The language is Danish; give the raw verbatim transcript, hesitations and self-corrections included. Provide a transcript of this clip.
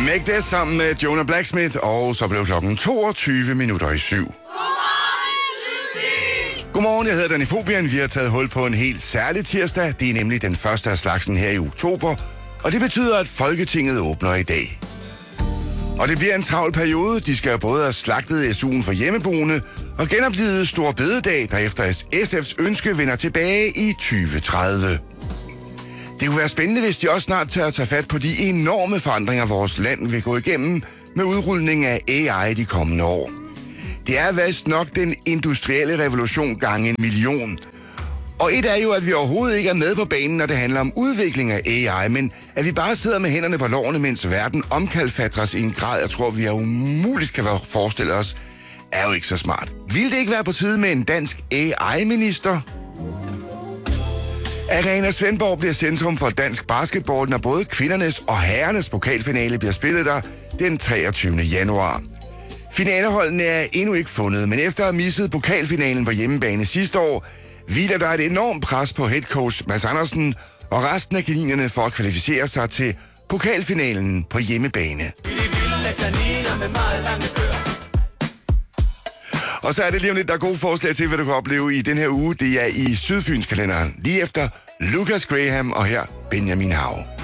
Make det sammen med Jonah Blacksmith, og så blev klokken toogtyve minutter i syv. Godmorgen, jeg hedder Danny Fobian. Vi har taget hul på en helt særlig tirsdag. Det er nemlig den første af slagsen her i oktober, og det betyder, at Folketinget åbner i dag. Og det bliver en travl periode. De skal jo både have slagtet S U'en for hjemmeboende og genoplivet Store Bededag, der efter S F's ønske vender tilbage i tyve tredive. Det kunne være spændende, hvis de også snart tager at tage fat på de enorme forandringer, vores land vil gå igennem med udrulning af A I de kommende år. Det er vist nok den industrielle revolution gange en million. Og et er jo, at vi overhovedet ikke er med på banen, når det handler om udvikling af A I, men at vi bare sidder med hænderne på lårene, mens verden omkalfatres i en grad, jeg tror, vi er umuligt kan forestille os, er jo ikke så smart. Vil det ikke være på tide med en dansk A I-minister? Arena Svendborg bliver centrum for dansk basketball, når både kvindernes og herrenes pokalfinale bliver spillet der den treogtyvende januar. Finaleholdene er endnu ikke fundet, men efter at have misset pokalfinalen på hjemmebane sidste år, hviler der et enormt pres på headcoach Mads Andersen og resten af kaninerne for at kvalificere sig til pokalfinalen på hjemmebane. Og så er det lige om lidt, der er gode forslag til, hvad du kan opleve i den her uge. Det er i Sydfyns kalenderen, lige efter Lucas Graham og her Benjamin Hav.